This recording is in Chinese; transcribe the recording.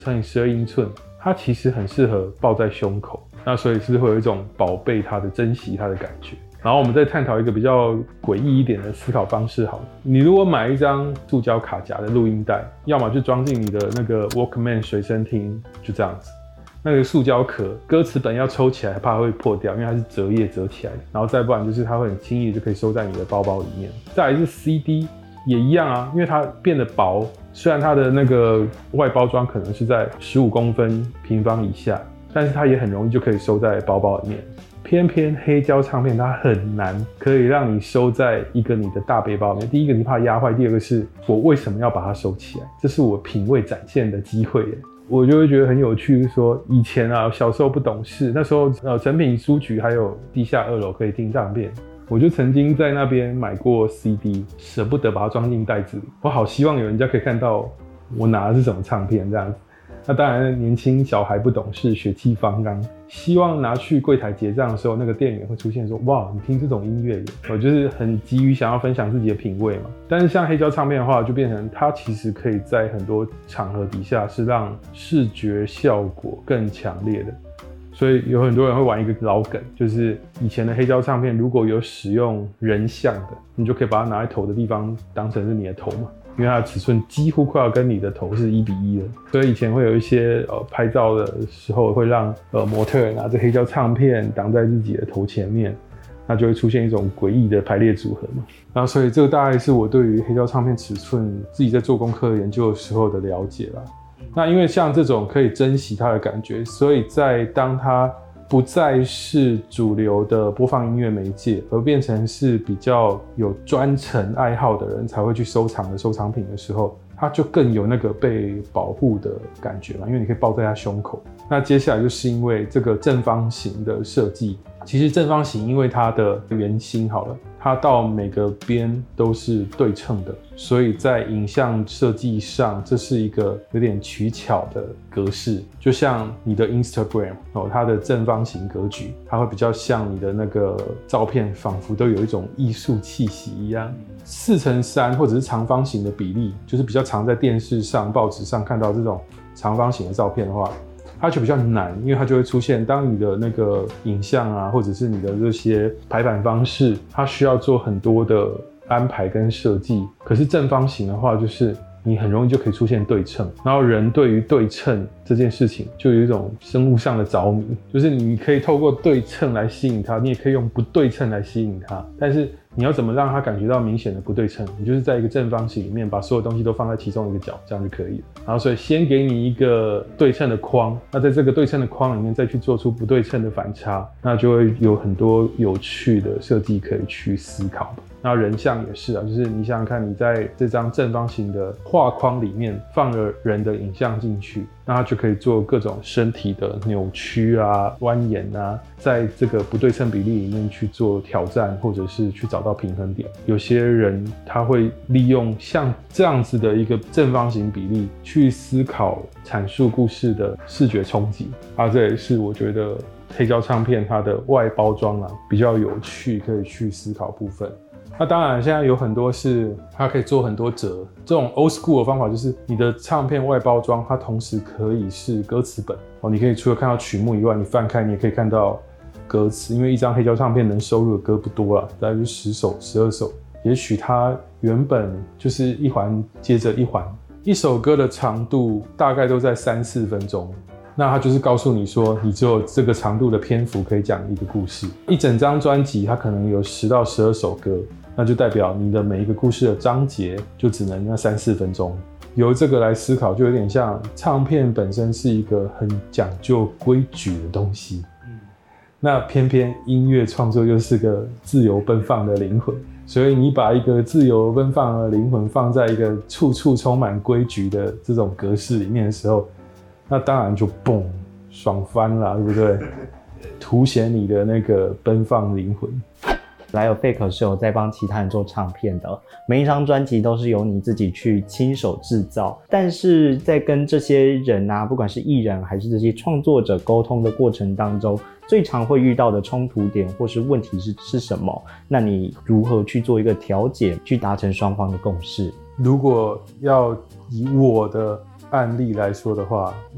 乘以12英寸，它其实很适合抱在胸口，那所以是会有一种宝贝它的、珍惜它的感觉。然后我们再探讨一个比较诡异一点的思考方式好了，你如果买一张塑胶卡夹的录音带，要么就装进你的那个 Walkman 随身听，就这样子。那个塑胶壳，歌词本要抽起来，怕会破掉，因为它是折页折起来的。然后再不然就是它会很轻易就可以收在你的包包里面。再来是 CD 也一样啊，因为它变得薄，虽然它的那个外包装可能是在15公分平方以下，但是它也很容易就可以收在包包里面。偏偏黑胶唱片它很难可以让你收在一个你的大背包里面。第一个你怕压坏，第二个是我为什么要把它收起来？这是我品味展现的机会耶。我就会觉得很有趣，说以前啊小时候不懂事，那时候诚品书局还有地下2楼可以听唱片，我就曾经在那边买过 CD， 舍不得把它装进袋子里，我好希望有人家可以看到我拿的是什么唱片这样子。那当然年轻小孩不懂事，血气方刚，希望拿去柜台结账的时候，那个店员会出现说，哇你听这种音乐耶，我就是很急于想要分享自己的品味嘛。但是像黑胶唱片的话，就变成它其实可以在很多场合底下是让视觉效果更强烈的。所以有很多人会玩一个老梗，就是以前的黑胶唱片如果有使用人像的，你就可以把它拿在头的地方当成是你的头嘛，因为它的尺寸几乎快要跟你的头是1:1的。所以以前会有一些拍照的时候会让模特儿拿着黑胶唱片挡在自己的头前面，那就会出现一种诡异的排列组合嘛。然后所以这个大概是我对于黑胶唱片尺寸自己在做功课研究的时候的了解啦。那因为像这种可以珍惜它的感觉，所以在当它不再是主流的播放音乐媒介，而变成是比较有专程爱好的人才会去收藏的收藏品的时候，它就更有那个被保护的感觉嘛，因为你可以抱在它胸口。那接下来就是因为这个正方形的设计，其实正方形因为它的圆心好了，它到每个边都是对称的，所以在影像设计上，这是一个有点取巧的格式。就像你的 Instagram 它的正方形格局，它会比较像你的那个照片，仿佛都有一种艺术气息一样。4:3或者是长方形的比例，就是比较常在电视上、报纸上看到这种长方形的照片的话，它就比较难，因为它就会出现，当你的那个影像啊，或者是你的这些排版方式，它需要做很多的安排跟设计。可是正方形的话，就是你很容易就可以出现对称，然后人对于对称这件事情就有一种生物上的着迷，就是你可以透过对称来吸引它，你也可以用不对称来吸引它，但是你要怎么让它感觉到明显的不对称？你就是在一个正方形里面把所有东西都放在其中一个角，这样就可以了。然后所以先给你一个对称的框，那在这个对称的框里面再去做出不对称的反差，那就会有很多有趣的设计可以去思考。那人像也是啊，就是你想想看，你在这张正方形的画框里面放了人的影像进去，那它就可以做各种身体的扭曲啊、蜿蜒啊，在这个不对称比例里面去做挑战，或者是去找到平衡点。有些人他会利用像这样子的一个正方形比例去思考阐述故事的视觉冲击啊，这也是我觉得黑胶唱片它的外包装啊比较有趣可以去思考部分。那当然现在有很多是它可以做很多折，这种 old school 的方法就是你的唱片外包装它同时可以是歌词本你可以除了看到曲目以外，你翻开你也可以看到歌词，因为一张黑胶唱片能收录的歌不多啦，大概就10首12首，也许它原本就是一环接着一环，一首歌的长度大概都在3-4分钟，那它就是告诉你说你只有这个长度的篇幅可以讲一个故事。一整张专辑它可能有10到12首歌，那就代表你的每一个故事的章节就只能那3-4分钟。由这个来思考，就有点像唱片本身是一个很讲究规矩的东西，那偏偏音乐创作又是个自由奔放的灵魂，所以你把一个自由奔放的灵魂放在一个处处充满规矩的这种格式里面的时候，那当然就蹦爽翻了，对不对？凸显你的那个奔放灵魂。 来有 Fake 是有在帮其他人做唱片的，每一张专辑都是由你自己去亲手制造，但是在跟这些人啊，不管是艺人还是这些创作者沟通的过程当中，最常会遇到的冲突点或是问题是什么？那你如何去做一个调解，去达成双方的共识？ 如果要以我的案例来说的话，